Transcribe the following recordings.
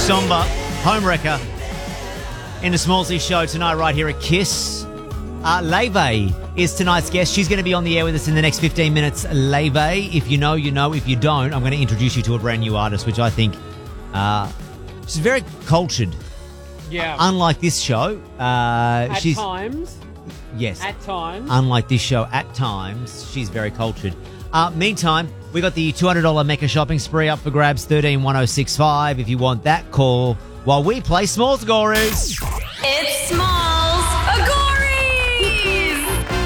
Somber, Homewrecker, in the Smallsy Show tonight right here at KISS. Leve is tonight's guest. She's going to be on the air with us in the next 15 minutes. Leve, if you know, you know. If you don't, I'm going to introduce you to a brand new artist, which I think she's very cultured. Yeah. Unlike this show. At times. Yes. At times. Unlike this show, at times, she's very cultured. Meantime, we got the $200 Mecca shopping spree up for grabs, 131065. If you want that, call while we play Smalls Gories. It's Smalls Gories!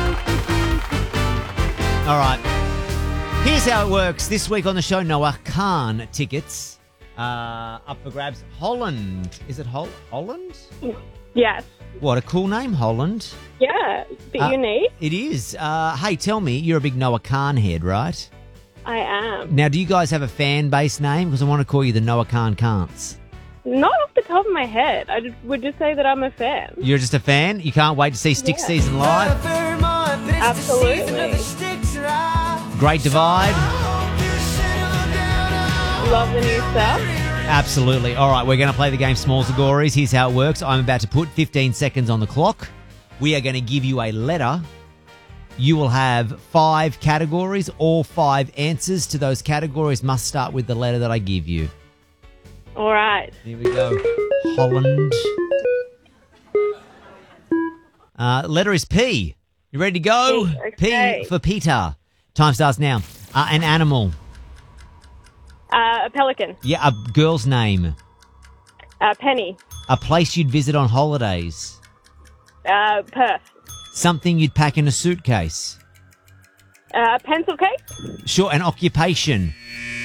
All right. Here's how it works. This week on the show, Noah Khan tickets up for grabs. Holland. Is it Holland? Yes. What, a cool name, Holland. Yeah, but unique. It is. Hey, tell me, you're a big Noah Khan head, right? I am. Now, do you guys have a fan base name? Because I want to call you the Noah Khan Kants. Not off the top of my head. Would just say that I'm a fan. You're just a fan? You can't wait to see Stick Season live? Absolutely. Great Divide? Love the new stuff. Absolutely. All right, we're going to play the game Smalls Gories. Here's how it works. I'm about to put 15 seconds on the clock. We are going to give you a letter. You will have 5 categories. All 5 answers to those categories must start with the letter that I give you. All right. Here we go. Holland. Letter is P. You ready to go? Okay. P for Peter. Time starts now. An animal. A pelican. Yeah, a girl's name. Penny. A place you'd visit on holidays. Perth. Something you'd pack in a suitcase. Pencil case. Sure, an occupation.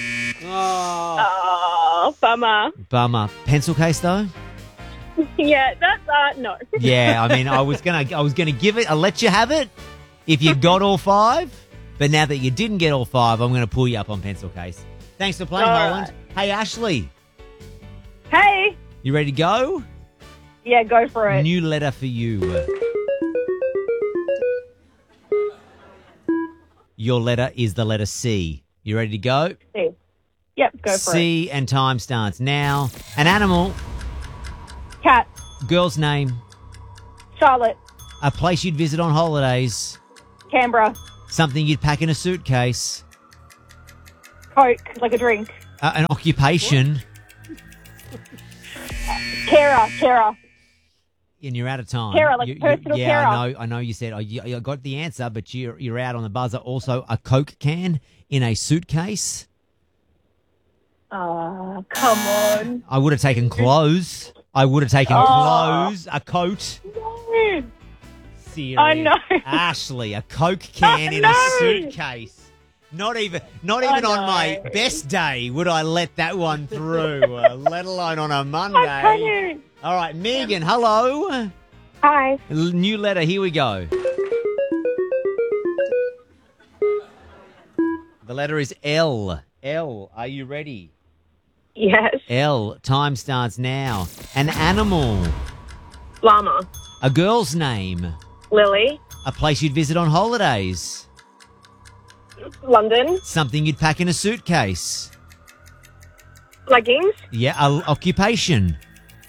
Oh, bummer. Bummer. Pencil case though? Yeah, that's no. Yeah, I mean, I was gonna give it. I'll let you have it if you got all 5. But now that you didn't get all 5, I'm gonna pull you up on pencil case. Thanks for playing, All Holland. right. Hey, Ashley. Hey. You ready to go? Yeah, go for it. New letter for you. Your letter is the letter C. You ready to go? C. Yep, go for it. C, and time starts now. An animal. Cat. Girl's name. Charlotte. A place you'd visit on holidays. Canberra. Something you'd pack in a suitcase. Coke, like a drink. An occupation. Carer. And you're out of time. Carer, like personal yeah, carer. I know you said I got the answer, but you're out on the buzzer. Also, a Coke can in a suitcase. Come on. I would have taken clothes. Clothes. A coat. No. Serious. I know. Ashley, a Coke can in a suitcase. Not even on my best day would I let that one through, let alone on a Monday. All right, Megan, hello. Hi. New letter, here we go. The letter is L. L, are you ready? Yes. L, time starts now. An animal. Llama. A girl's name. Lily. A place you'd visit on holidays. London. Something you'd pack in a suitcase. Leggings. Yeah, occupation.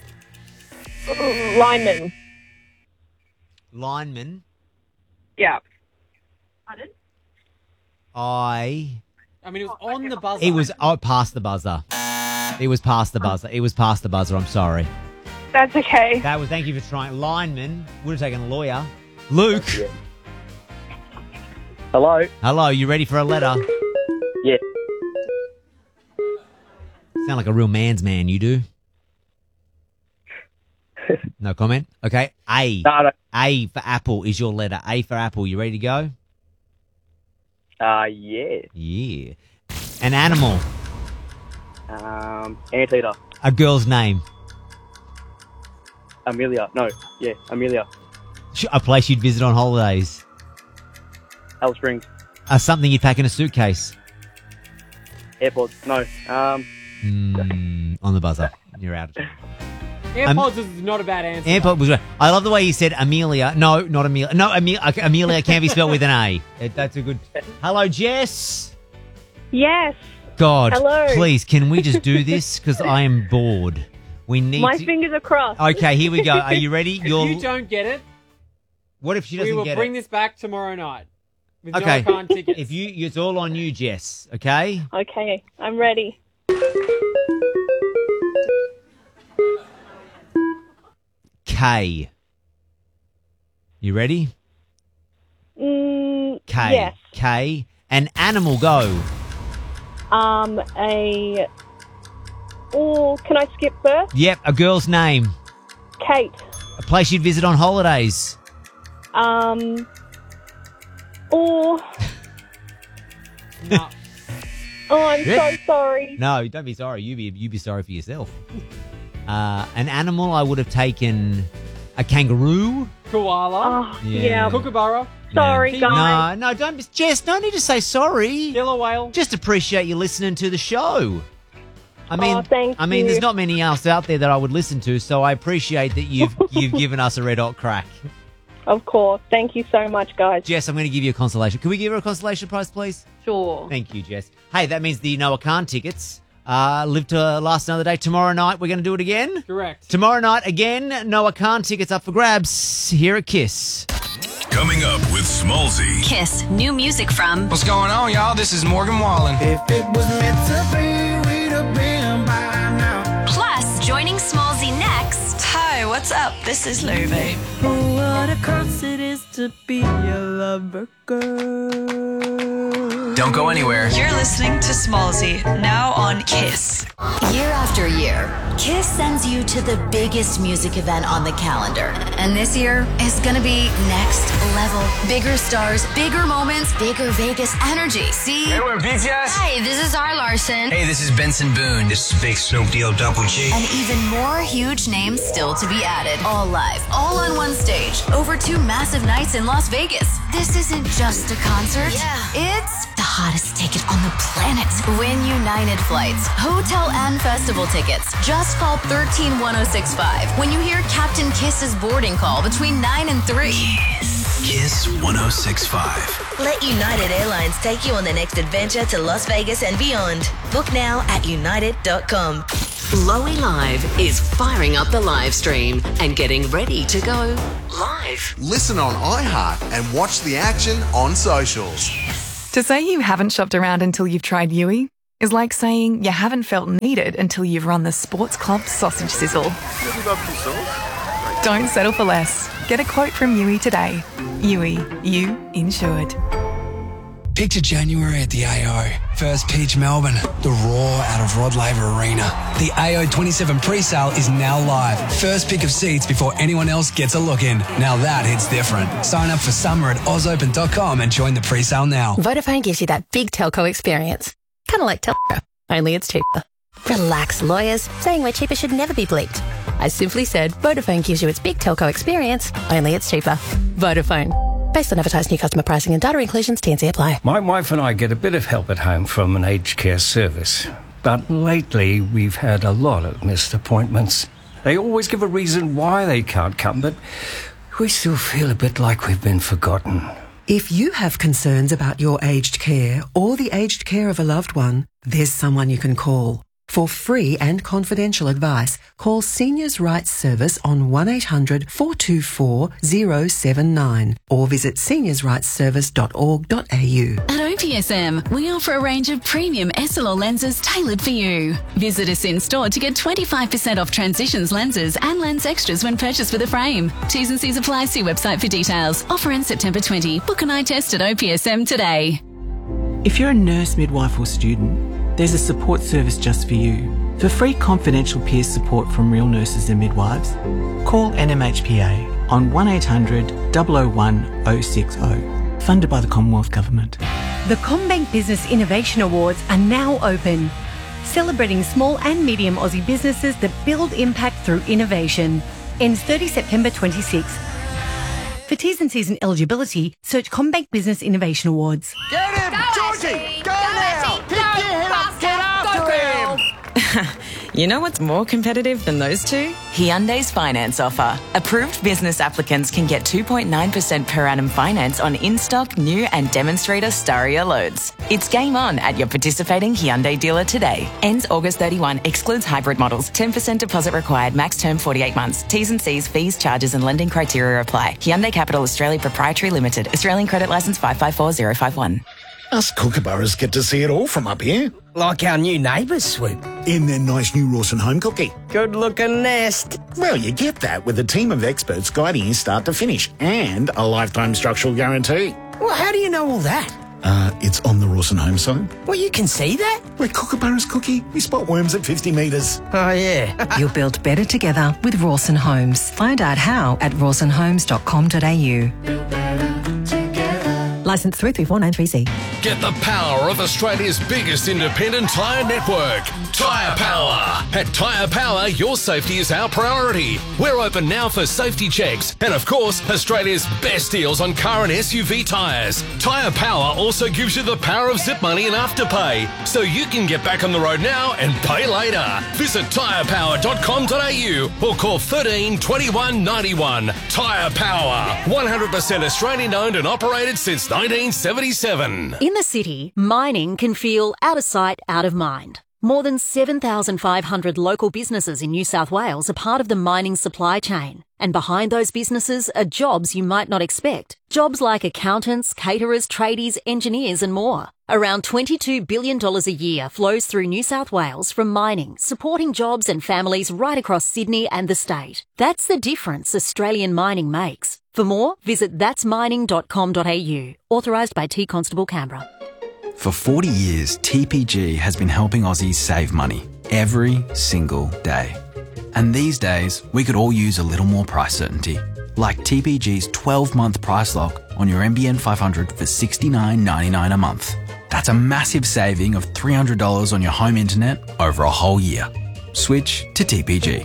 Lineman. Lineman. Yeah. Pardon? I mean, it was on the buzzer. It was past the buzzer. It was past the buzzer. I'm sorry. That's okay. Thank you for trying. Lineman. Would have taken a lawyer. Luke. Hello. Hello, you ready for a letter? Yeah. Sound like a real man's man, you do. No comment? Okay. A. No. A for apple is your letter. A for apple. You ready to go? Yeah. Yeah. An animal. Anteater. A girl's name. Amelia. No. Yeah, Amelia. A place you'd visit on holidays. Alice Springs. Something you'd pack in a suitcase. AirPods. No. On the buzzer. You're out. AirPods is not a bad answer. AirPod was right. I love the way you said Amelia. No, not Amelia. No, Amelia can't be spelled with an A. That's a good... Hello, Jess. Yes. God, Hello. please, can we just do this? Because I am bored. We need My to... fingers are crossed. Okay, here we go. Are you ready? If you don't get it, What if she we doesn't will get bring it? this back tomorrow night. With Okay. no Khan tickets. If you, it's all on you, Jess. Okay. Okay, I'm ready. K. You ready? K. Yes. K. An animal. Go. Can I skip first? Yep. A girl's name. Kate. A place you'd visit on holidays. No. I'm so sorry. No, don't be sorry. You be sorry for yourself. An animal. I would have taken a kangaroo. Koala. Oh, yeah. Kookaburra. Sorry, Yeah. guys. No, don't be... Jess, no need to say sorry. Killer whale. Just appreciate you listening to the show. I mean, thank you. there's not many else out there that I would listen to, so I appreciate that you've given us a red hot crack. Of course. Thank you so much, guys. Jess, I'm going to give you a consolation. Can we give her a consolation prize, please? Sure. Thank you, Jess. Hey, that means the Noah Khan tickets live to last another day. Tomorrow night, we're going to do it again. Correct. Tomorrow night, again, Noah Khan tickets up for grabs here at Kiss. Coming up with Smallsy. Kiss. New music from What's going on, y'all? This is Morgan Wallen. If it was meant to be, we'd have been by now. Plus, joining Smallsy next. Hi, what's up? This is Louie. What a curse it is to be a lover girl. Don't go anywhere. You're listening to Smallsy, now on Kiss. Year after year, Kiss sends you to the biggest music event on the calendar. And this year is gonna be next level. Bigger stars, bigger moments, bigger Vegas energy. See? Hey, we're BTS. Hey, this is R. Larson. Hey, this is Benson Boone. This is Big Snoop Deal Double G. And even more huge names still to be added. All live, all on one stage, over 2 massive nights in Las Vegas. This isn't just a concert. Yeah. It's the hottest ticket on the planet. Win United flights, hotel and festival tickets. Just call 131065 when you hear Captain Kiss's boarding call between 9 and 3. Kiss 1065. Let United Airlines take you on the next adventure to Las Vegas and beyond. Book now at united.com. Lowy Live is firing up the live stream and getting ready to go live. Listen on iHeart and watch the action on socials. To say you haven't shopped around until you've tried Yui is like saying you haven't felt needed until you've run the Sports Club sausage sizzle. Don't settle for less. Get a quote from Yui today. Yui, you insured. Picture January at the AO. First pitch Melbourne. The roar out of Rod Laver Arena. The AO 27 pre-sale is now live. First pick of seats before anyone else gets a look in. Now that hits different. Sign up for summer at ausopen.com and join the pre-sale now. Vodafone gives you that big telco experience. Kind of like Telco, only it's cheaper. Relax, lawyers. Saying we're cheaper should never be bleeped. I simply said Vodafone gives you its big telco experience, only it's cheaper. Vodafone. Based on advertised new customer pricing and data inclusions, T&C apply. My wife and I get a bit of help at home from an aged care service. But lately, we've had a lot of missed appointments. They always give a reason why they can't come, but we still feel a bit like we've been forgotten. If you have concerns about your aged care or the aged care of a loved one, there's someone you can call. For free and confidential advice, call Seniors' Rights Service on 1-800-424-079 or visit seniorsrightsservice.org.au. At OPSM, we offer a range of premium SLR lenses tailored for you. Visit us in store to get 25% off Transitions lenses and lens extras when purchased with a frame. T's and C's apply. See website for details. Offer ends September 20. Book an eye test at OPSM today. If you're a nurse, midwife or student, there's a support service just for you. For free confidential peer support from real nurses and midwives, call NMHPA on 1-800-001-060. Funded by the Commonwealth Government. The CommBank Business Innovation Awards are now open, celebrating small and medium Aussie businesses that build impact through innovation. Ends 30 September 26. For T's and C's and eligibility, search CommBank Business Innovation Awards. Get him! Georgie! Go now! Pick your head up! Get after him! You know what's more competitive than those two? Hyundai's finance offer. Approved business applicants can get 2.9% per annum finance on in-stock, new and demonstrator Staria loads. It's game on at your participating Hyundai dealer today. Ends August 31. Excludes hybrid models. 10% deposit required. Max term 48 months. T's and C's, fees, charges and lending criteria apply. Hyundai Capital Australia Proprietary Limited. Australian Credit Licence 554051. Us kookaburras get to see it all from up here. Like our new neighbours, Swoop. In their nice new Rawson home cookie. Good-looking nest. Well, you get that with a team of experts guiding you start to finish and a lifetime structural guarantee. Well, how do you know all that? It's on the Rawson home side. Well, you can see that? Where kookaburras cookie, we spot worms at 50 metres. Oh, yeah. You'll build better together with Rawson Homes. Find out how at rawsonhomes.com.au. Licence 334930C. Get the power of Australia's biggest independent tyre network, Tyre Power. At Tyre Power, your safety is our priority. We're open now for safety checks and, of course, Australia's best deals on car and SUV tyres. Tyre Power also gives you the power of zip money and afterpay, so you can get back on the road now and pay later. Visit tyrepower.com.au or call 13 21 91. Tyre Power, 100% Australian owned and operated since 1977. In the city, mining can feel out of sight, out of mind. More than 7,500 local businesses in New South Wales are part of the mining supply chain. And behind those businesses are jobs you might not expect. Jobs like accountants, caterers, tradies, engineers and more. Around $22 billion a year flows through New South Wales from mining, supporting jobs and families right across Sydney and the state. That's the difference Australian mining makes. For more, visit that'smining.com.au. Authorised by T Constable Canberra. For 40 years, TPG has been helping Aussies save money every single day. And these days, we could all use a little more price certainty. Like TPG's 12-month price lock on your NBN 500 for $69.99 a month. That's a massive saving of $300 on your home internet over a whole year. Switch to TPG.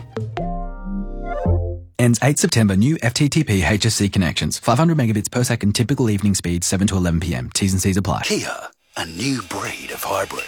Ends 8 September. New FTTP HSC connections. 500 megabits per second. Typical evening speed 7 to 11 p.m. T's and C's apply. Kia, a new breed of hybrid.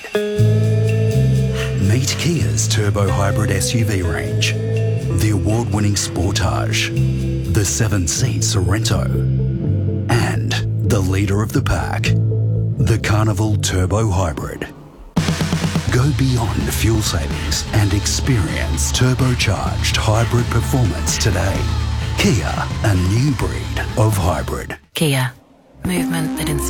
Meet Kia's turbo hybrid SUV range. The award-winning Sportage, the 7-seat Sorento, and the leader of the pack, the Carnival Turbo Hybrid. Go beyond fuel savings and experience turbocharged hybrid performance today. Kia, a new breed of hybrid. Kia, movement that inspires.